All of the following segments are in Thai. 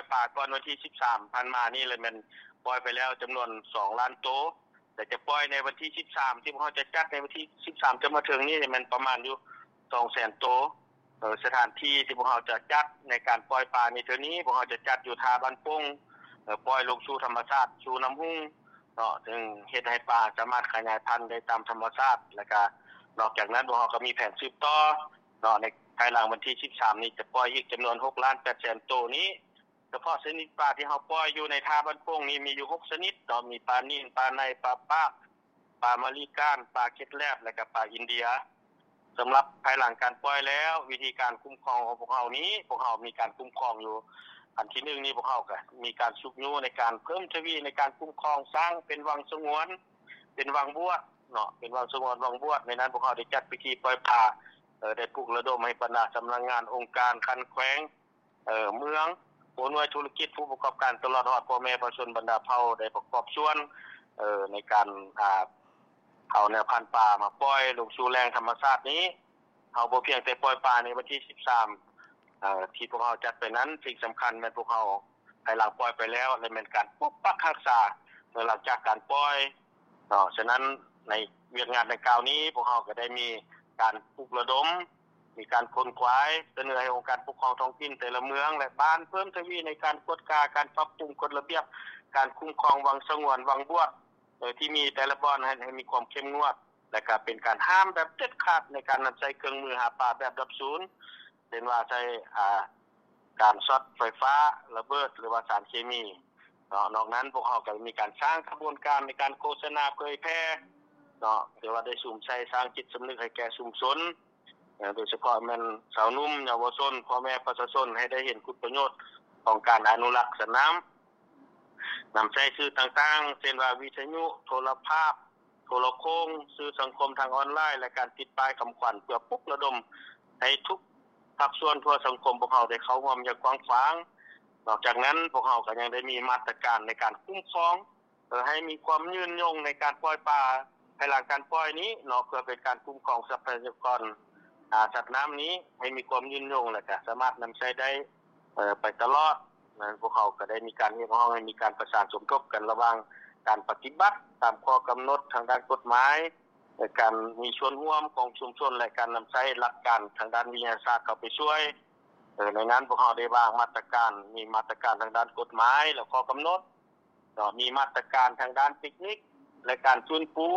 อยปลาก่อนวันที่13ผ่านมานี่เลยมันปล่อยไปแล้วจำนวน2ล้านโตวแต่จะปล่อยในวันที่13ที่พวกเราจะจัดในวันที่13จะมาถึงนี่มันประมาณอยู่200,000โตวสถานที่ที่พวกเราจะจัดในการปล่อยปลาในเทื่อนี้พวกเราจะจัดอยู่ท่าบ้านปงปล่อยลงสู่ธรรมชาติสู่น้ำหุ้งเนาะซึ่งเฮ็ดให้ปลาสามารถขยายพันธุ์ได้ตามธรรมชาติแล้วก็นอกจากนั้นพวกเราก็มีแผนสืบต่อเนาะในภายหลังวันที่13นี้จะปล่อยอีกจำนวน6,800,000โตวนี้เฉพาะชนิดปลาที่เฮาปล่อยอยู่ในท่าบ้านโป่งนี้มีอยู่6ชนิดเนาะมีปลานิ่นปลาในปลาปากปลามะลิก้านปลาเค็ดแลบและก็ปลาอินเดียสำหรับภายหลังการปล่อยแล้ววิธีการคุ้มครองของพวกเรานี้พวกเรามีการคุ้มครองอยู่อันที่1นี่พวกเราก็มีการสุกยูในการเพิ่มทวีในการคุ้มครองสร้างเป็นวังสงวนเป็นวังบวชเนาะเป็นวังสงวนวังบวชในนั้นพวกเราได้จัดพิธีปล่อยปลาได้ปลุกระดมให้บรรดาสำนักงานองค์การคันแขวงเมืองผู้หน่วยธุรกิจผู้ประกอบการตลอดฮอดพ่อแม่ประชาชนบรรดาเผ่าได้ประกอบส่วนในการเอาแนวพันธุ์ปลามาปล่อยลงสู่แหล่งธรรมชาตินี้เฮาบ่เพียงแต่ปล่อยปลาในวันที่13ที่พวกเราจัดไปนั้นสิ่งสำคัญแม่นพวกเราให้หลังปล่อยไปแล้วและแม่นการปกปักรักษาหลังจากการปล่อยฉะนั้นในเวียกงานดังกล่าวนี้พวกเราก็ได้มีการปลุกระดมมีการค้นคว้าเสนอให้องค์การปกครองท้องถิ่นแต่ละเมืองและบ้านเพิ่มทวีในการกวดกาการปรับปรุงกฎระเบียบการคุ้มครองวังสงวนวังบวชที่มีแต่ละบ่อนให้มีความเข้มงวดและก็เป็นการห้ามแบบเด็ดขาดในการนำใช้เครื่องมือหาปลาแบบดับศูนย์เช่นว่าใช้การช็อตไฟฟ้าระเบิดหรือว่าสารเคมีนอกนั้นพวกเราก็มีการสร้างกระบวนการในการโฆษณาเผยแพร่หรือว่าได้สุ่มใช้สร้างจิตสำนึกให้แก่ชุมชนโดยเฉพาะแม่นสาวนุ่มเยาวชนพ่อแม่ประชาชนให้ได้เห็นคุณประโยชน์ของการอนุรักษ์สัตว์น้ำนำใช้สื่อต่างๆเช่นว่าวิทยุโทรภาพโทรโคงสื่อสังคมทางออนไลน์และการติดป้ายคำขวัญเพื่อปลุกระดมให้ทุกภาคส่วนทั่วสังคมพวกเราได้เข้าร่วมอย่างกว้างขวางนอกจากนั้นพวกเราก็ยังได้มีมาตรการในการคุ้มครองให้มีความยืนยงในการปล่อยปลาภายหลังการปล่อยนี้เนาะเพื่อเป็นการคุ้มครองทรัพยากรสัตว์น้ำนี้ให้มีความยืนยงและก็สามารถนำใช้ได้ไปตลอดนั้นพวกเขาก็ได้มีการเรียกร้องให้มีการประสานสมทบกันระหว่างการปฏิบัติตามข้อกำหนดทางด้านกฎหมายในการมีส่วนร่วมของชุมชนและการนำใช้หลักการทางด้านวิทยาศาสตร์เข้าไปช่วยในนั้นพวกเขาได้วางมาตรการมีมาตรการทางด้านกฎหมายและข้อกำหนดมีมาตรการทางด้านเทคนิคและการฟื้นฟู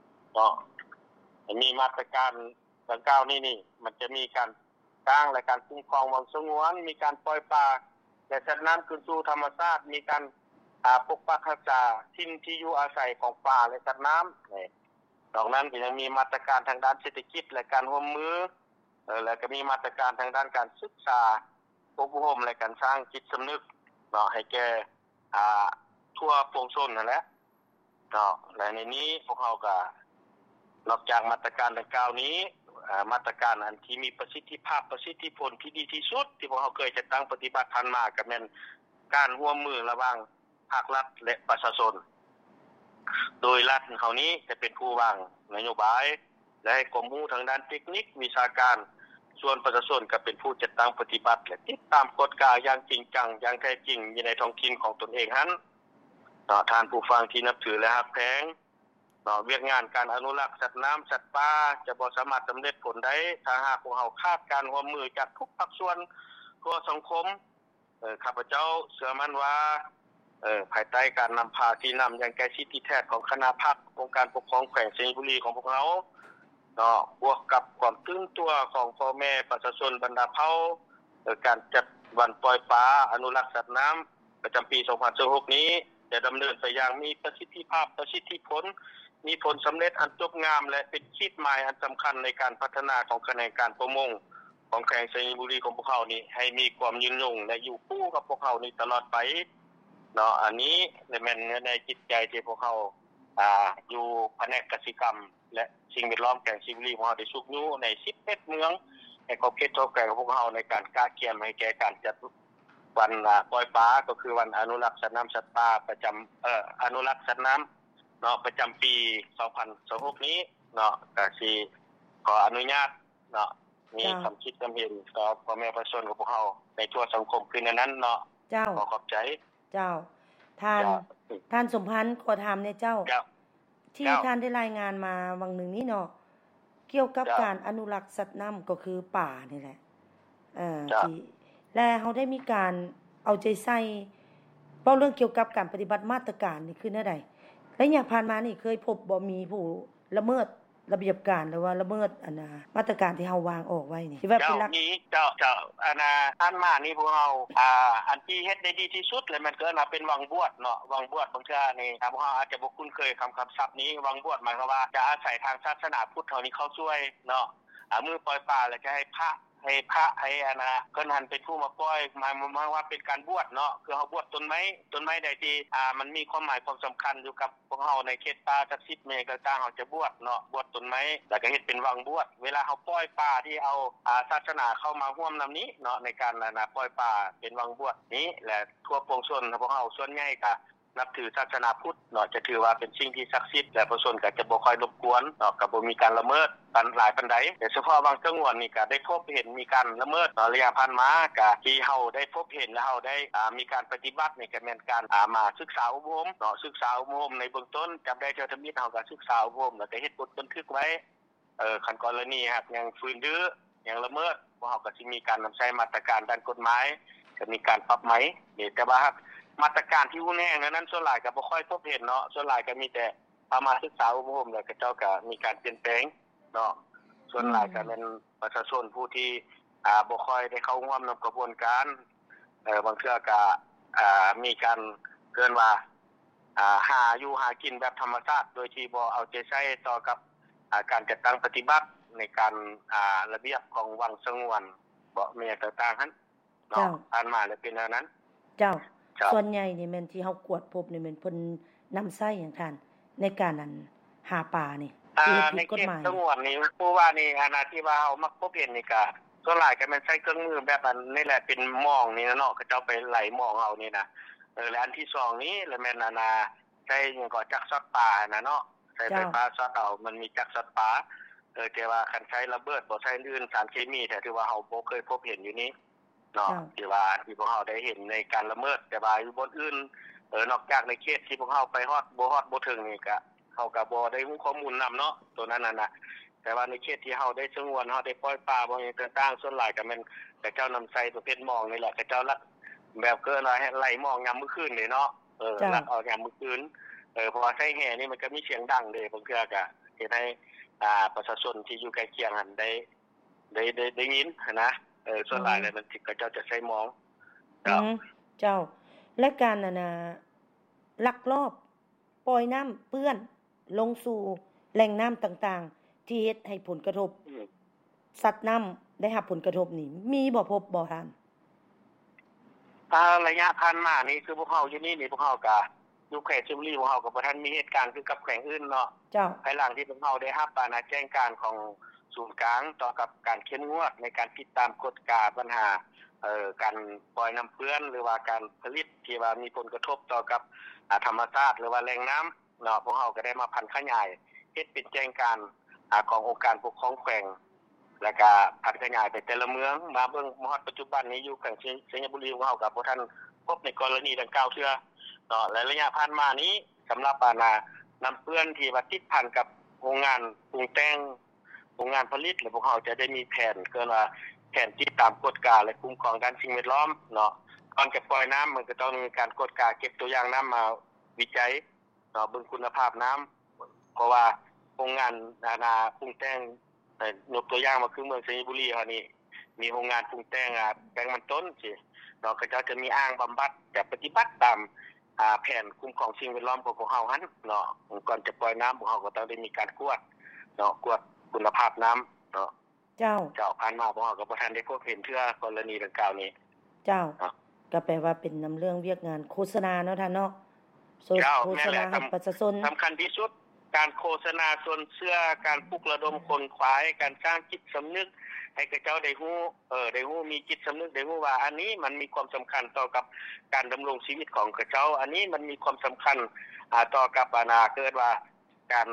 มีมาตรการดังกล่าวนี่มันจะมีการสร้างและการคุ้มครองวังสงวนมีการปล่อยปลาและสัตว์น้ำคืนสู่ธรรมชาติมีการปกปักรักษาถิ่นที่อยู่อาศัยของปลาและสัตว์น้ำนอกนั้นก็ยังมีมาตรการทางด้านเศรษฐกิจและการร่วมมือและก็มีมาตรการทางด้านการศึกษาอบรมและการสร้างจิตสำนึกให้แก่ทั่วปวงชนนั่นแหละและในนี้พวกเราก็นอกจากมาตรการดังกล่าวนี้มาตรการอันที่มีประสิทธิภาพประสิทธิผลที่ดีที่สุดที่พวกเราเคยจะตั้งปฏิบัติผ่านมาก็แม่นการร่วมมือระหว่างภาครัฐและประชาชนโดยรัฐเขานี้จะเป็นผู้วางนโยบายและให้ความรู้ทางด้านเทคนิควิชาการส่วนประชาชนก็เป็นผู้จัดตั้งปฏิบัติและติดตามกฎกาอย่างจริงจังอย่างแท้จริงอยู่ในท้องถิ่นของตนเองนั้นท่านผู้ฟังที่นับถือและรักแพงเวียกงานการอนุรักษ์สัตว์น้ำสัตว์ป่าจะบ่สามารถสำเร็จผลได้ถ้าหากพวกเราขาดการร่วมมือจากทุกภาคส่วนทั่วสังคมข้าพเจ้าเชื่อมั่นว่าภายใต้การนำพาที่นำอย่างใกล้ชิดที่แท้ของคณะพรรคองค์การปกครองแขวงสิงห์บุรีของพวกเราบวกกับความตื่นตัวของพ่อแม่ประชาชนบรรดาเผ่าการจัดวันปล่อยปลาอนุรักษ์สัตว์น้ำประจำปี2026นี้จะดำเนินไปอย่างมีประสิทธิภาพประสิทธิผลมีผลสำเร็จอันจบงามและเป็นขีดหมายอันสำคัญในการพัฒนาของคะแนนการประมงของแขวงสิงห์บุรีของพวกเรานี้ให้มีความยืนยงและอยู่คู่กับพวกเรานี้ตลอดไปอันนี้แม่นในจิตใจที่พวกเขาอยู่แผนกกสิกรรมและสิ่งแวดล้อมแขวงสิงห์บุรีของเราได้สุกอยู่ใน11เมืองในขอบเขตทั่วแขวงของพวกเราในการกล้าเกียมให้แก่การจัดวันปล่อยปลาก็คือวันอนุรักษ์สัตว์น้ำสัตว์ป่าประจำอนุรักษ์สัตว์น้ำประจำปี2026นี้ก็สิขออนุญาตมีความคิดความเห็นต่อพ่อแม่ประชาชนของพวกเราในทั่วสังคมคือนั้นเจ้าขอขอบใจเจ้าท่านเจ้าท่านสมพันธ์ขอถามในเจ้าเจ้าที่เจ้าท่านได้รายงานมาวังหนึ่งนี้เนาะเกี่ยวกับเจ้าการอนุรักษ์สัตว์น้ำก็คือป่านี่แหละเจ้าที่และเขาได้มีการเอาใจใส่เว้าเรื่องเกี่ยวกับการปฏิบัติมาตรการนี่คือแนวใดและอย่างผ่านมานี่เคยพบบ่มีผู้ละเมิดระเบียบการหรือว่าละเมิดมาตรการที่เฮาวางออกไว้นี่ที่ว่าเป็นหลักนี้เจ้าอันมานี่พวกเราอันที่เฮ็ดได้ดีที่สุดเลยมันก็น่ะเป็นวังบวชเนาะวังบวชบางเทื่อนี่พวกเราอาจจะบ่คุ้นเคยคำศัพท์นี้วังบวชหมายความว่าจะอาศัยทางศาสนาพุทธเท่านี้เข้าช่วยเนาะมือปล่อยปลาแล้วจะให้พระให้เพิ่นหันเป็นผู้มาปล่อยหมายว่าเป็นการบวชเนาะคือเฮาบวชต้นไม้ใดที่มันมีความหมายความสำคัญอยู่กับพวกเฮาในเขตป่าศักดิ์สิทธิ์แม่ต่างๆเฮาจะบวชเนาะบวชต้นไม้แล้วก็เฮ็ดเป็นวังบวชเวลาเฮาปล่อยปลาที่เอาศาสนาเข้ามาร่วมนํานี้เนาะในการปล่อยปลาเป็นวังบวชนี้และทั่วปวงชนพวกเฮาส่วนใหญ่ก็นับถือศาสนาพุทธเนาะจะถือว่าเป็นสิ่งที่ศักดิ์สิทธิ์และประชาชนก็จะบ่ค่อยรบกวนเนาะก็บ่มีการละเมิดปานหลายปานใดแต่เฉพาะบางจังหวัดนี่ก็ได้พบเห็นมีการละเมิดระยะผ่านมาก็ที่เฮาได้พบเห็นและเฮาได้มีการปฏิบัตินี่ก็แม่นการมาศึกษาอบรมเนาะศึกษาอบรมในเบื้องต้นจับได้เท่าทมิตรเฮาก็ศึกษาอบรมแล้วก็เฮ็ดบทบันทึกไว้คันกรณีครับยังฝืนดื้อยังละเมิดพวกเฮาก็สิมีการนําใช้มาตรการด้านกฎหมายก็มีการปรับไหมนี่แต่ว่ามาตรการที่รุนแรงนั้นส่วนหลายก็บ่ค่อยพบเห็นเนาะส่วนหลายก็มีแต่มาศึกษาอบรมแล้วก็เจ้าก็มีการเปลี่ยนแปลงเนาะส่วนหลายก็เป็นประชาชนผู้ที่บ่ค่อยได้เข้าร่วมในกระบวนการบางเทื่อก็มีการเกินว่าหาอยู่หากินแบบธรรมชาติโดยที่บ่เอาใจใส่ต่อกับการจัดตั้งปฏิบัติในการระเบียบของวังสงวนบ่แม่ต่างๆหั่นเนาะผ่านมาแล้วเป็นแนวนั้นเจ้าส่วนใหญ่นี่แม่นที่เฮากวดพบนี่แม่นเพิ่นนําใช้หยังท่านในการนั้นหาปลานี่ที่ผิดกฎหมายในเขตสงวนนี่ผู้ว่านี่ที่ว่าเฮามักพบเห็นนี่ก็ส่วนหลายก็แม่นใช้เครื่องมือแบบนี่แหละเป็นหม้องนี่เนาะเขาเจ้าไปไหลหม้องเอานี่นะและอันที่2นี้แล้วแม่นใช้หยังก็จักสัตว์ป่าน่ะเนาะใช้ไฟฟ้าช็อตเอามันมีจักสัตว์ป่าแต่ว่าคันใช้ระเบิดบ่ใช้อื่นสารเคมีแต่ที่ว่าเฮาบ่เคยพบเห็นอยู่นี้เนาะที่ว่าที่พวกเฮาได้เห็นในการละเมิดแต่ว่าอยู่บนอื่นนอกจากในเขตที่พวกเฮาไปฮอดบ่ถึงนี่ก็เฮาก็บ่ได้รู้ข้อมูลนําเนาะตัวนั้นน่ะแต่ว่าในเขตที่เฮาได้สงวนเฮาได้ปล่อยปลาบ่อย่างต่างๆส่วนหลายก็แม่นแต่เจ้านําใส่ประเภทหมองนี่แหละเขาเจ้าลักแบบเกินว่าให้ไล่หมองยามมื้อคืนนี่เนาะลักเอายามมื้อคืนเพราะว่าใช้แห่นี่มันก็มีเสียงดังเด้บางเทื่อก็เฮ็ดให้ประชาชนที่อยู่ใกล้เคียงหั่นได้ยินนะส่วนหลายแล้วมันสิก็เจ้าจะใช้หมองเจ้าและการลักลอบปล่อยน้ำเปื้อนลงสู่แหล่งน้ำต่างๆที่เฮ็ดให้ผลกระทบสัตว์น้ำได้รับผลกระทบนี่มีบ่พบบ่ท่านระยะผ่านมานี่คือพวกเฮาอยู่นี่พวกเฮาก็อยู่แขวงชลบุรีพวกเฮาก็บ่ทันมีเหตุการณ์คือกับแขวงอื่นเนาะเจ้าภายหลังที่พวกเฮาได้รับแจ้งการของศูนย์กลางต่อกับการเข้มงวดในการติดตามกฎกาปัญหาการปล่อยน้ำเปื้อนหรือว่าการผลิตที่ว่ามีผลกระทบต่อกับธรรมชาติหรือว่าแหล่งน้ำเนาะพวกเฮาก็ได้มาพันขยายเฮ็ดเป็นแจ้งการขององค์การปกครองแขวงแล้วก็พันขยายไปแต่ละเมืองมาเบิ่งฮอดปัจจุบันนี้อยู่แขวงชัยบุรีของเฮาก็บ่ทันพบในกรณีดังกล่าวเทื่อเนาะและระยะผ่านมานี้สําหรับน้ำเปื้อนที่ว่าติดพันกับโรงงานปรุงแต่งโรงงานผลิตแล้วพวกเฮาจะได้มีแผนเกินว่าแผนติดตามกฎกาและคุ้มครองด้านสิ่งแวดล้อมเนาะก่อนจะปล่อยน้ำมันก็ต้องมีการกฎกาเก็บตัวอย่างน้ำมาวิจัยเนาะเบิ่งคุณภาพน้ำเพราะว่าโรงงานปรุงแต่งยกตัวอย่างมาคือเมืองชัยบุรีเฮานี่มีโรงงานปรุงแต่งแป้งมันต้นสิเนาะก็จะมีอ่างบำบัดจะปฏิบัติตามแผนคุ้มครองสิ่งแวดล้อมของพวกเฮาหั่นเนาะก่อนจะปล่อยน้ำพวกเฮาก็ต้องได้มีการกวดเนาะกวดคุณภาพน้ำเนาะเจ้าผ่านมาพวกเฮาก็บ่ทันได้พบเห็นเทื่อกรณีดังกล่าวนี้เจ้าก็แปลว่าเป็นนําเรื่องเวียกงานโฆษณาเนาะท่านเนาะโฆษณาให้ประชาชนสําคัญที่สุดการโฆษณาส่วนเชื่อการปลุกระดมคนขวายการสร้างจิตสํานึกให้กับเจ้าได้ฮู้ได้ฮู้มีจิตสํานึกได้ฮู้ว่าอันนี้มันมีความสําคัญต่อกับการดำรงชีวิตของเขาเจ้าอันนี้มันมีความสําคัญต่อกับเกิดว่าการ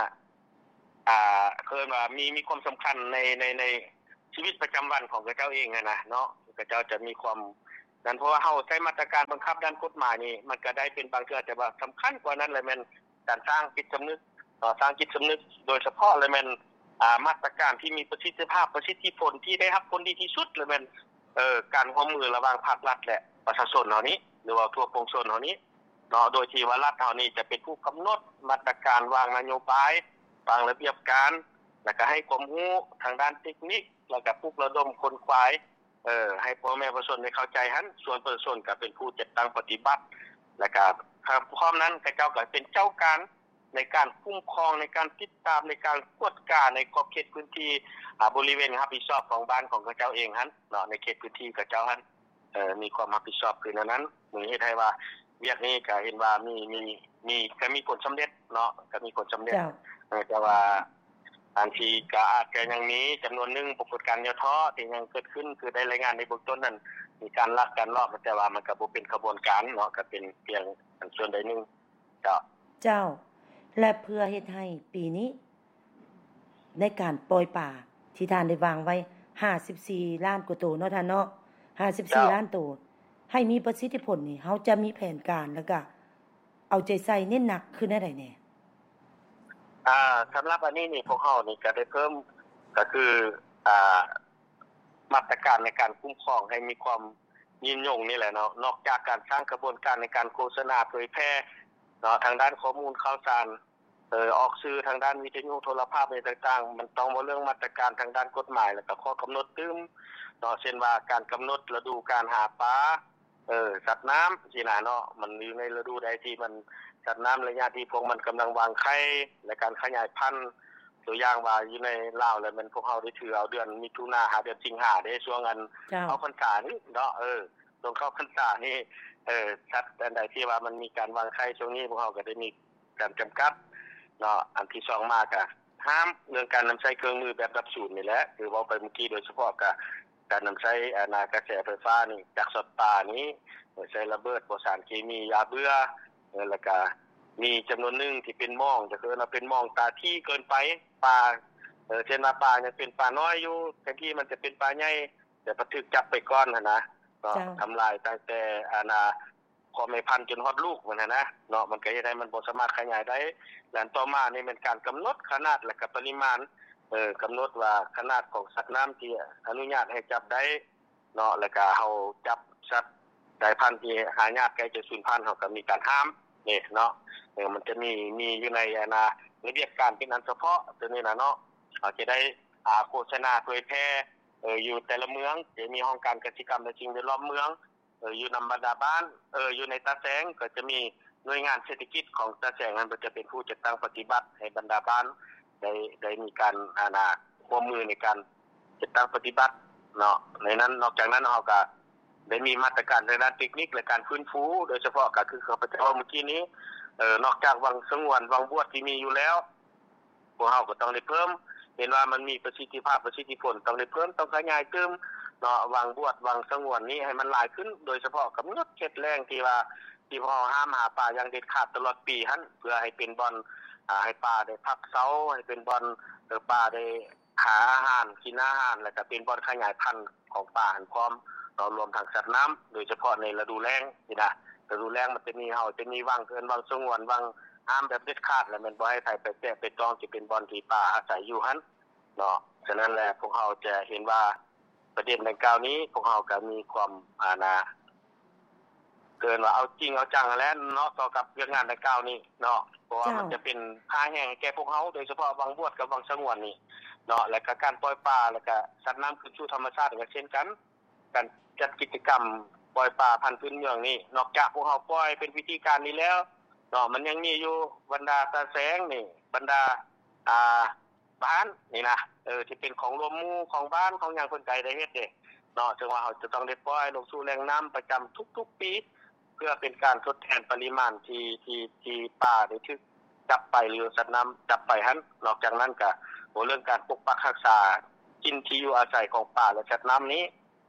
เกิดว่ามีความสําคัญในชีวิตประจําวันของเขาเจ้าเองนะเนาะเขาเจ้าจะมีความนั่นเพราะว่าเฮาใช้มาตรการบังคับด้านกฎหมายนี่มันก็ได้เป็นบางเทื่อแต่ว่าสำคัญกว่านั้นเลยแม่นการสร้างจิตสำนึกสร้างจิตสำนึกโดยเฉพาะเลยแม่นมาตรการที่มีประสิทธิภาพประสิทธิผลที่ได้รับผลดีที่สุดเลยแม่นการร่วมมือระหว่างภาครัฐและประชาชนเฮานี้หรือว่าทั่วปวงชนเฮานี้เนาะโดยที่ว่ารัฐเฮานี่จะเป็นผู้กำหนดมาตรการวางนโยบายวางระเบียบการแล้วก็ให้ความรู้ทางด้านเทคนิคแล้วก็ปลุกระดมคนควายให้พ่อแม่ประชาชนได้เข้าใจหันส่วนประชาชนก็เป็นผู้จัดตั้งปฏิบัติแล้วก็พร้อมนั้นก็เจ้าก็เป็นเจ้าการในการคุ้มครองในการติดตามในการกวดกาในขอบเขตพื้นที่บริเวณรับผิดชอบของบ้านของเจ้าเองหันเนาะในเขตพื้นที่กับเจ้าหันมีความรับผิดชอบคือนั้นมื้อเฮ็ดให้ว่าเวียกนี้ก็เห็นว่ามีผลสำเร็จเนาะก็มีผลสำเร็จแต่ว่าอันที่ก็อาจจะยังมีจํานวนนึงปรากฏการณ์ย่อท้อที่ยังเกิดขึ้นคือได้รายงานในเบื้องต้นนั้นมีการลักการลอบแต่ว่ามันก็บ่เป็นขบวนการเนาะก็เป็นเพียงส่วนใดนึงเจ้าและเพื่อเฮ็ดให้ปีนี้ในการปล่อยป่าที่ท่านได้วางไว้54ล้านกว่าตัวเนาะท่านเนาะ54ล้านตัวให้มีประสิทธิผลนี่เฮาจะมีแผนการแล้วก็เอาใจใส่เน้นหนักขึ้นได้ไดแน่สําหรับอันนี้นี่พวกเฮานี่ก็ได้เพิ่มก็คือมาตรการในการคุ้มครองให้มีความยืนยงนี่แหละเนาะนอกจากการสร้างกระบวนการในการโฆษณาเผยแพร่เนาะทางด้านข้อมูลข่าวสารออกสื่อทางด้านวิทยุโทรภาพอะไรต่างๆมันต้องบ่เรื่องมาตรการทางด้านกฎหมายแล้วก็ข้อกำหนดตึมเนาะเช่นว่าการกำหนดฤดูการหาปลาสัตว์น้ำสินะเนาะมันอยู่ในฤดูใดที่มันสัตว์น้ำระยะที่พวกมันกําลังวางไข่และการขยายพันธุ์ตัวอย่างว่าอยู่ในลาวแล้วมันพวกเฮาได้ถือเอาเดือนมิถุนาหาเดือนสิงหาได้ช่วงอันเข้าพรรษานี่เนาะตรงเข้าพรรษานี่สัตว์อันใดที่ว่ามันมีการวางไข่ช่วงนี้พวกเฮาก็ได้มีการจํากัดเนาะอันที่2มาก็ห้ามเรื่องการนําใช้เครื่องมือแบบดับสูญนี่แหละคือเว้าไปเมื่อกี้โดยเฉพาะก็การนําใช้กระแสไฟฟ้านี่จากสัตว์ป่านี้ใช้ระเบิดสารเคมียาเบื่อแล้วก็มีจํานวนนึงที่เป็นม่องจะคือว่าเป็นม่องตาที่เกินไปปลาเช่นว่าปลายังเป็นปลาน้อยอยู่แต่ที่มันจะเป็นปลาใหญ่แต่พอถูกจับไปก่อนนะก็ทําลายตั้งแต่พ่อแม่พันธุ์จนฮอดลูกมันนะเนาะมันก็เฮ็ดให้มันบ่สามารถขยายได้แล้วต่อมานี่เป็นการกําหนดขนาดและก็ปริมาณกําหนดว่าขนาดของสัตว์น้ําที่อนุญาตให้จับได้เนาะแล้วก็เฮาจับสัตว์สายพันธุ์ที่หายากใกล้จะสูญพันธุ์เฮาก็มีการห้ามนี่เนาะมันจะมีอยู่ในระเบียบการเป็นอันเฉพาะตัวนี้นะเนาะเขาจะได้โฆษณาเผยแพร่อยู่แต่ละเมืองจะมีห้องการกิจกรรมในจริงในรอบเมืองอยู่นำบรรดาบ้านอยู่ในตาแสงก็จะมีหน่วยงานเศรษฐกิจของตาแสงนั้นจะเป็นผู้จัดตั้งปฏิบัติให้บรรดาบ้านได้มีการร่วมมือในการจัดตั้งปฏิบัติเนาะในนั้นนอกจากนั้นเฮาก็ได้มีมาตรการในด้านเทคนิคและการฟื้นฟูโดยเฉพาะก็คือข้าพเจ้าเมื่อกี้นี้นอกจากวังสงวนวังบวชที่มีอยู่แล้วพวกเฮาก็ต้องได้เพิ่มเห็นว่ามันมีประสิทธิภาพประสิทธิผลต้องได้เพิ่มต้องขยายเติมเนาะวังบวชวังสงวนนี้ให้มันหลายขึ้นโดยเฉพาะกําหนดเขตแรงที่ว่าที่พอห้ามหาปลาอย่างเด็ดขาดตลอดปีหั่นเพื่อให้เป็นบ่อนให้ปลาได้พักเซาให้เป็นบ่อนปลาได้หาอาหารกินอาหารแล้วก็เป็นบ่อนขยายพันธุ์ของปลาหันพร้อมรวมทั้งสัตว์น้ําโดยเฉพาะในฤดูแล้งนี่นะฤดูแล้งมันจะมีวังวังสงวนวังห้ามแบบเด็ดขาดแล้วมันบ่ให้ใครไปแตะไปต้องสิเป็นบ่อนที่ปลาอาศัยอยู่หั่นเนาะฉะนั้นแหละพวกเฮาจะเห็นว่าประเด็นดังกล่าวนี้พวกเฮาก็มีความเกินว่าเอาจริงเอาจังแล้วเนาะต่อกับเรื่องงานดังกล่าวนี้เนาะเพราะว่ามันจะเป็นค่าแห้งแก่พวกเฮาโดยเฉพาะวังบวชกับวังสงวนนี่เนาะและก็การปล่อยปลาแล้วก็สัตว์น้ําคืนสู่ธรรมชาติก็เช่นกันการจัดกิจกรรมปล่อยปลาพันธุ์พื้นเมืองนี่นอกจากพวกเฮาปล่อยเป็นวิธีการนี้แล้วเนาะมันยังมีอยู่บรรดาตาแสงนี่บรรดาบ้านนี่นะที่เป็นของรวมหมู่ของบ้านของหยังเพิ่นก็ได้เฮ็ดเด้เนาะซึ่งว่าเฮาจะต้องได้ปล่อยลงสู่แหล่งน้ําประจําทุกๆปีเพื่อเป็นการทดแทนปริมาณที่ป่าได้ถูกจับไปหรือสัตว์น้ําจับไปหั่นนอกจากนั้นก็เรื่องการปกปักรักษากินที่อยู่อาศัยของป่าและสัตว์น้ํานี้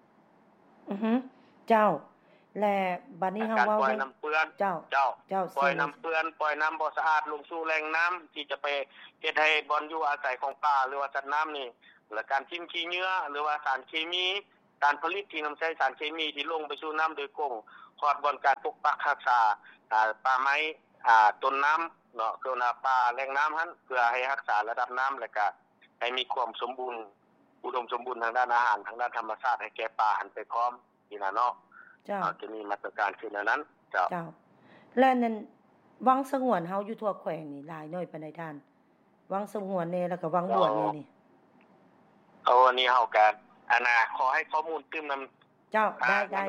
เจ้าและบัดนี้เฮาเว้าปล่อยน้ำเปื้อนเจ้าปล่อยน้ำเปื้อนปล่อยน้ำบ่สะอาดลงสู่แหล่งน้ําที่จะไปเฮ็ดให้บ่อนอยู่อาศัยของป่าหรือว่าสัตว์น้ํานี่และการทิ้งขี้เหงื่อหรือว่าสารเคมีการผลิตที่นําใช้สารเคมีที่ลงไปสู่น้ำโดยกงฮอดบ่อนการปกปักรักษาป่าไม้ต้นน้ำเนาะคือป่าแหล่งน้ำหั่นเพื่อให้รักษาระดับน้ำและก็ให้มีความสมบูรณ์อุดมสมบูรณ์ทางด้านอาหารทางด้านธรรมชาติให้แก่ป่าหันไปพร้อมนี่ล่ะเนาะเจ้าจะมีมาตรการขึ้นนั้นเจ้าและนั้นวังสงวนเฮาอยู่ทั่วแขวงนี่หลายน้อยปานใดท่านวังสงวนแน่แล้วก็วังบวชนี่อันนี้เฮาก็ขอให้ข้อมูลตื้มนําเจ้าได้ท่าน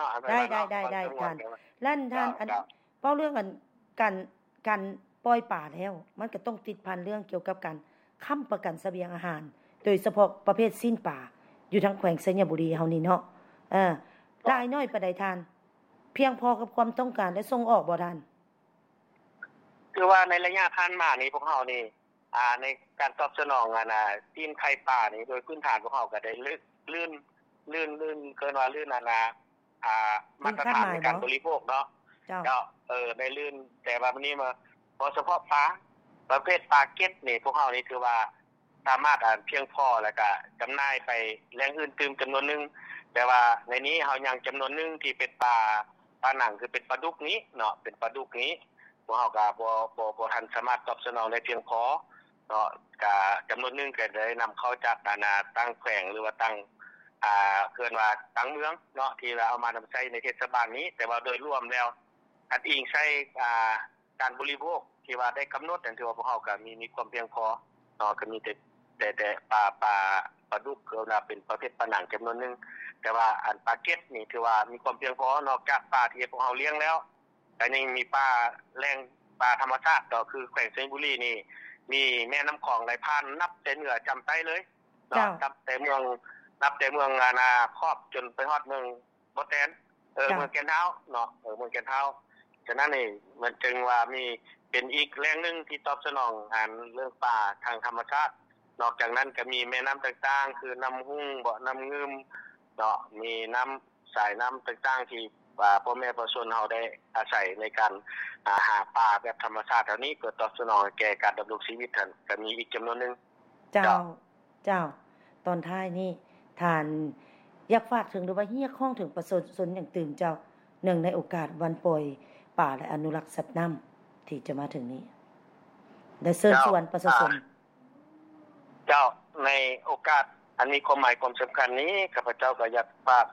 ลั่นท่านอันเว้าเรื่องการปล่อยป่าแล้วมันก็ต้องติดพันเรื่องเกี่ยวกับการค้ำประกันเสบียงอาหารโดยเฉพาะประเภทสิ้นป่าอยู่ทางแขวงสัญญบุรีเฮานี่เนาะรายน้อยปานใดท่านเพียงพอกับความต้องการและส่งออกบ่ท่านคือว่าในระยะผ่านมานี้พวกเฮานี่ในการตอบสนองทีมไข่ป่านี่โดยพื้นฐานพวกเฮาก็ได้ลื่นเกินว่าลื่นมาตรฐานในการบริโภคเนาะเจ้าได้ลื่นแต่ว่าวันนี้มาพอเฉพาะปลาประเภทปลาเก็ดนี่พวกเฮานี่คือว่าสามารถเพียงพอแล้วก็จำหน่ายไปแหล่งอื่นตื่มจำนวนนึงแต่ว่าในนี้เฮายังจำนวนนึงที่เป็นปลาหนังคือเป็นปลาดุกนี้เนาะเป็นปลาดุกนี้พวกเฮาก็บ่ทันสามารถตอบสนองได้เพียงพอเนาะก็จำนวนนึงก็ได้นําเข้าจากตั้งแขวงหรือว่าตั้งเกินว่าตั้งเมืองเนาะที่เราเอามานําใช้ในเทศบาลนี้แต่ว่าโดยรวมแล้วอันอิงใช้การบริโภคที่ว่าได้กําหนดถือว่าพวกเฮาก็มีความเพียงพอเนาะก็มีแต่ปลาดุกก็เป็นประเภทปลาหนังจำนวนนึงแต่ว่าอันปลาเก็ดนี่ถือว่ามีความเพียงพอนอกจากปลาที่พวกเฮาเลี้ยงแล้วแต่ยังมีปลาแหล่งปลาธรรมชาติก็คือแขวงสัญบุรีนี่มีแม่น้ําคลองไหลผ่านนับแต่เหนือจำใต้เลยเนาะนับแต่เมืองครอบจนไปฮอดเมืองบ่แตนเมืองแก่นเท้าเนาะเมืองแก่นเท้าฉะนั้นนี่มันจึงว่ามีเป็นอีกแหล่งนึงที่ตอบสนองเรื่องป่าทางธรรมชาตินอกจากนั้นก็มีแม่น้ําต่างๆคือน้ำหุ่งบ่น้ำงึมเนาะมีน้ำสายน้ำต่างๆที่พ่อแม่ประชาชนเฮาได้อาศัยในการหาปลาแบบธรรมชาติเท่านี้เพื่อตอบสนองแก่การดำรงชีวิตท่านก็มีอีกจำนวนนึงเจ้าตอนท้ายนี้ท่านอยากฝากถึงหรือว่าเรียกร้องถึงประชาชนอย่างตื่นเจ้าเนื่องในโอกาสวันปล่อยป่าและอนุรักษ์สัตว์น้ำที่จะมาถึงนี้ได้เชิญชวนประชาชนเจ้าในโอกาสอันมีความหมายความสําคัญนี้ข้าพเจ้าก็อยากฝาก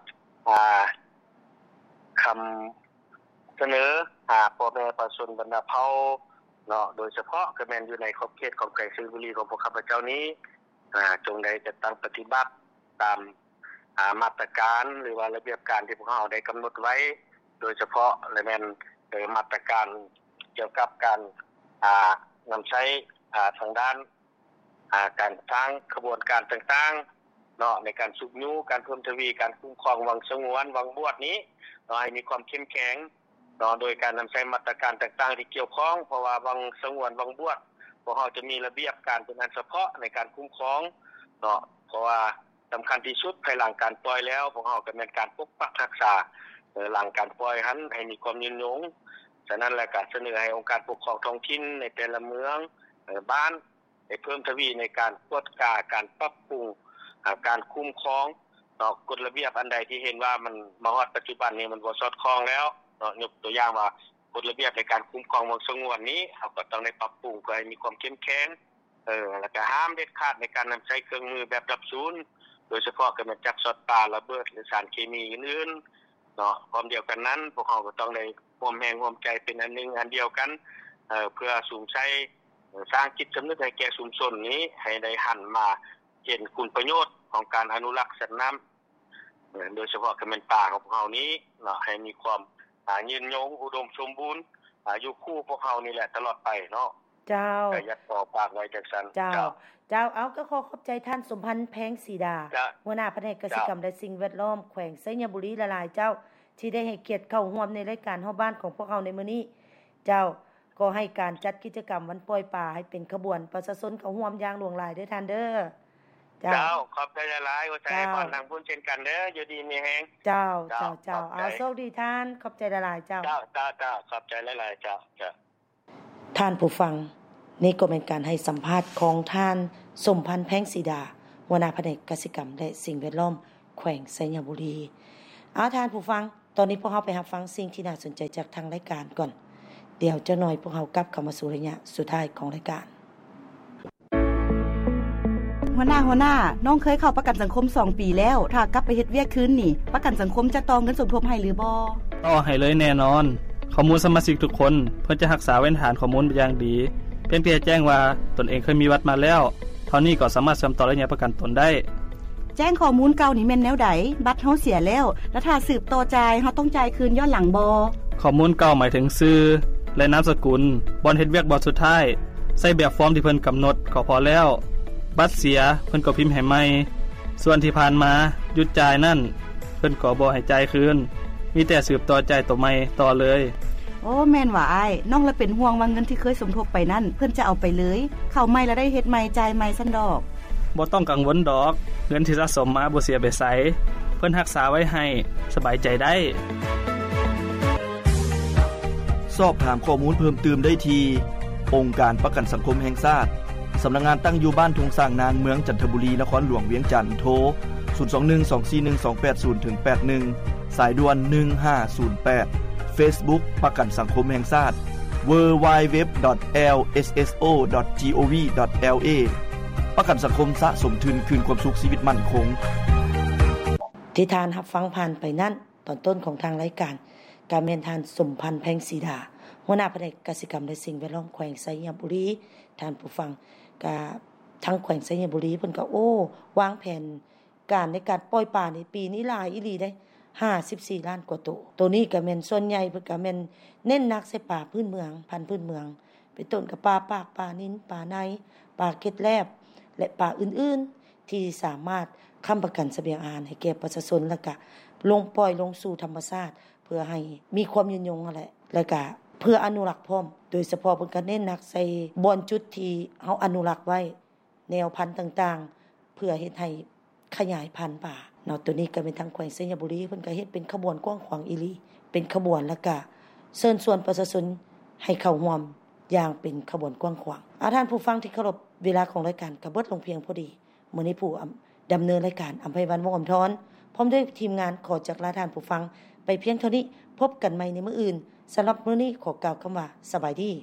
คําเสนอพ่อแม่ประชาชนบรรดาเผ่าเนาะโดยเฉพาะก็แม่นอยู่ในขอบเขตของแขวงสัญบุรีของพวกข้าพเจ้านี้จงได้จัดตั้งปฏิบัติตามมาตรการหรือว่าระเบียบการที่พวกเราได้กําหนดไว้โดยเฉพาะและแม่นมาตรการเกี่ยวกับการนําใช้ทางด้านการทางขบวนการต่างๆเนาะในการสุบยูการเพิ่มทวีการคุ้มครองวังสงวนวังบวชนี้เนาะให้มีความเข้มแข็งเนาะโดยการนําใช้มาตรการต่างๆที่เกี่ยวข้องเพราะว่าวังสงวนวังบวชพวกเราจะมีระเบียบการเป็นอันเฉพาะในการคุ้มครองเนาะเพราะว่าสําคัญที่สุดภายหลังการปล่อยแล้วพวกเราก็แม่นการปกปักรักษาหลังการปล่อยหันให้มีความยืนยงฉะนั้นแล้วก็เสนอให้องค์การปกครองท้องถิ่นในแต่ละเมืองบ้านให้เพิ่มทวีในการกวดกาการปรับปรุงการคุ้มครองเนาะกฎระเบียบอันใดที่เห็นว่ามันมาฮอดปัจจุบันนี้มันบ่สอดคล้องแล้วเนาะยกตัวอย่างว่ากฎระเบียบในการคุ้มครองวังสงวนนี้เฮาก็ต้องได้ปรับปรุงเพื่อให้มีความเข้มแข็งแล้วก็ห้ามเด็ดขาดในการนําใช้เครื่องมือแบบดับศูนย์โดยเฉพาะกำจัดสัตว์ป่าระเบิดหรือสารเคมีอื่นๆเนาะพร้อมเดียวกันนั้นพวกเราก็ต้องได้ร่วมแรงร่วมใจเป็นอันนึงอันเดียวกันเพื่อสูงใช้สร้างจิตสำนึกให้แก่ชุมชนนี้ให้ได้หันมาเห็นคุณประโยชน์ของการอนุรักษ์สัตว์น้ําโดยเฉพาะกำจัดป่าของพวกเรานี้เนาะให้มีความยืนยงอุดมสมบูรณ์อยู่คู่พวกเรานี่แหละตลอดไปเนาะเจ้าก็อยากขอฝากไว้จังซั่นเจ้าเอาก็ขอขอบใจท่านสมพันธ์แพงศรีดาหัวหน้าแผนกเกษตรกรรมและสิ่งแวดล้อมแขวงสัญบุรีหลายๆเจ้าที่ได้ให้เกียรติเข้าร่วมในรายการเฮาบ้านของพวกเราในมื้อนี้เจ้าก็ให้การจัดกิจกรรมวันปล่อยป่าให้เป็นขบวนประชาชนเข้าร่วมอย่างหลวงหลายเด้อท่านเด้อเจ้าขอบใจหลายๆว่าใจก่อนทางพุ่นเช่นกันเด้ออยู่ดีมีแฮงเจ้าเอาโชคดีท่านขอบใจหลายๆเจ้าขอบใจหลายๆเจ้าท่านผู้ฟังนี่ก็เป็นการให้สัมภาษณ์ของท่านสมพันธ์แพงศรีดาหัวหน้าแผนกเกษตรกรรมและสิ่งแวดล้อมแขวงไสยบุรีเอาท่านผู้ฟังตอนนี้พวกเราไปรับฟังสิ่งที่น่าสนใจจากทางรายการก่อนเดี๋ยวจะหน่อยพวกเรากลับเข้ามาสู่ระยะสุดท้ายของรายการหัวหน้าน้องเคยเข้าประกันสังคม2ปีแล้วถ้ากลับไปเฮ็ดเวียกคืนนี่ประกันสังคมจะต่อเงินสมทบให้หรือบ่ต่อให้เลยแน่นอนข้อมูลสมาชิกทุกคนเพื่อจะรักษาไว้ฐานข้อมูลอย่างดีเพียงแจ้งว่าตนเองเคยมีวัดมาแล้วเท่านี้ก็สามารถเชื่อมต่อระยะประกันตนได้แจ้งข้อมูลเก่านี่แม่นแนวใดบัตรเฮาเสียแล้วถ้าสืบต่อจ่ายเฮาต้องจ่ายคืนย้อนหลังบ่ข้อมูลเก่าหมายถึงชื่อและนามสกุลบ่อนเฮ็ดเวียกบ่สุดท้ายใส่แบบฟอร์มที่เพิ่นกำหนดก็พอแล้วบัตรเสียเพิ่นก็พิมพ์ให้ใหม่ส่วนที่ผ่านมาหยุดจ่ายนั่นเพิ่นก็บ่ให้จ่ายคืนมีแต่สืบต่อจ่ายตัวใหม่ต่อเลยโอ้แม่นว่าอ้ายน้องละเป็นห่วงว่าเงินที่เคยสมทบไปนั่นเพิ่นจะเอาไปเลยเข้าใหม่แล้วได้เฮ็ดใหม่จ่ายใหม่ซั่นดอกบ่ต้องกังวลดอกเงินที่สะสมมาบ่เสียไปไสเพิ่นรักษาไว้ให้สบายใจได้สอบถามข้อมูลเพิ่มเติมได้ที่องค์การประกันสังคมแห่งชาติสำนักงานตั้งอยู่บ้านทุ่งสร้างนางเมืองจันทบุรีนครหลวงเวียงจันทน์โทร0212411281สายด่วน1508 Facebook ประกันสังคมแห่งชาติ www.lsso.gov.la ประกันสังคมสะสมทุนคืนความสุขชีวิตมั่นคงที่ทานรับฟังผ่านไปนั่นตอนต้นของทางรายการการเมนทานสมพันธ์แพงศรีดาหัวหน้าแผนกกสิกรรมและสิ่งแวดล้อมแขวงไสยบุรีท่านผู้ฟังก็ทั้งแขวงไสยบุรีเพิ่นก็วางแผนการในการปล่อยปลาในปีนี้หลายอีหลีได้54ล้านกว่าตัวนี้ก็แม่นส่วนใหญ่เพิ่นก็แม่นเน้นหนักใส่ปลาพื้นเมืองพันธุ์พื้นเมืองเป็นต้นกับปลาปากปลานิ้นปลาในปลาเกล็ดแลบและปลาอื่นๆที่สามารถค้ำประกันเสบียงอาหารให้แก่ประชาชนแล้วก็ลงปล่อยลงสู่ธรรมชาติเพื่อให้มีความยืนยงนั่นแหละแล้วก็เพื่ออนุรักษ์พร้อมโดยเฉพาะเพิ่นก็เน้นหนักใส่บ่อนจุดที่เฮาอนุรักษ์ไว้แนวพันธุ์ต่างๆเพื่อเฮ็ดให้ขยายพันธุ์ป่าเนาะตัวนี้ก็เป็นทางแขวงไสยบุรีเพิ่นก็เฮ็ดเป็นขบวนกว้างขวางอีหลีเป็นขบวนแล้วก็เชิญชวนประชาชนให้เข้าร่วมอย่างเป็นขบวนกว้างขวางท่านผู้ฟังที่เคารพเวลาของรายการก็เบิดลงเพียงพอดีมื้อนี้ผู้ดำเนินรายการอำไพวันวงศ์อมทรพร้อมด้วยทีมงานขอจากลาท่านผู้ฟังไปเพียงเท่านี้พบกันใหม่ในมื้ออื่นสำหรับมื้อนี้ขอกล่าวคำว่าสบายดี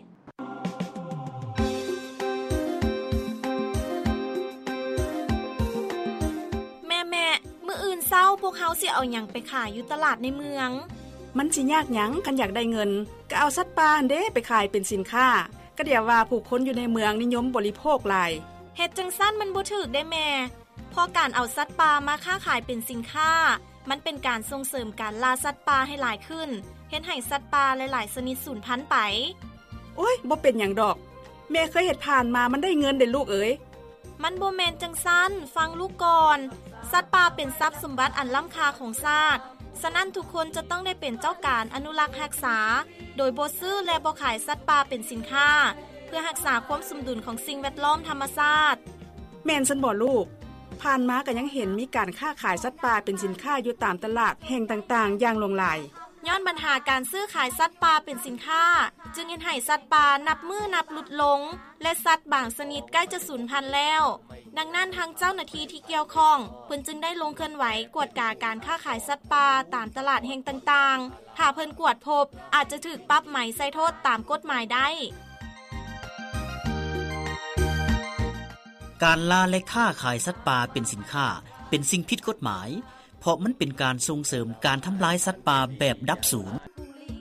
แม่มื้ออื่นเช้าพวกเฮาสิเอาหยังไปขายอยู่ตลาดในเมืองมันสิยากหยังกันอยากได้เงินก็เอาสัตว์ป่าเด้ไปขายเป็นสินค้าก็เดี๋ยวว่าผู้คนอยู่ในเมืองนิยมบริโภคหลายเฮ็ดจังซั่นมันบ่ถูกได้แม่พอการเอาสัตว์ป่ามาค้าขายเป็นสินค้ามันเป็นการส่งเสริมการล่าสัตว์ป่าให้หลายขึ้นเฮ็ดให้สัตว์ป่าหลายๆชนิดสูญพันธุ์ไปโอ๊ยบ่เป็นหยังดอกแม่เคยเฮ็ดผ่านมามันได้เงินเด้ลูกเอ๋ยมันบ่แม่นจังซั่นฟังลูกก่อนสัตว์ป่าเป็นทรัพย์สมบัติอันล้ำค่าของชาติฉะนั้นทุกคนจะต้องได้เป็นเจ้าการอนุรักษ์รักษาโดยบ่ซื้อและบ่ขายสัตว์ป่าเป็นสินค้าเพื่อรักษาความสมดุลของสิ่งแวดล้อมธรรมชาติแม่นซั่นบ่ลูกผ่านมาก็ยังเห็นมีการค้าขายสัตว์ป่าเป็นสินค้าอยู่ตามตลาดแห่งต่างๆอย่างหลงหลายย้อนปัญหาการซื้อขายสัตว์ป่าเป็นสินค้าจึงเฮ็ดให้สัตว์ป่านับมือนับหลุดลงและสัตว์บางชนิดใกล้จะสูญพันธุ์แล้วดังนั้นทางเจ้าหน้าที่ที่เกี่ยวข้องเพิ่นจึงได้ลงเคลื่อนไหวกวดกาการค้าขายสัตว์ป่าตามตลาดแห่งต่างๆถ้าเพิ่นกวดพบอาจจะถูกปรับใหม่ใส่โทษตามกฎหมายได้การล่าและค้าขายสัตว์ป่าเป็นสินค้าเป็นสิ่งผิดกฎหมายเพราะมันเป็นการส่งเสริมการทำลายสัตว์ป่าแบบดับสูญ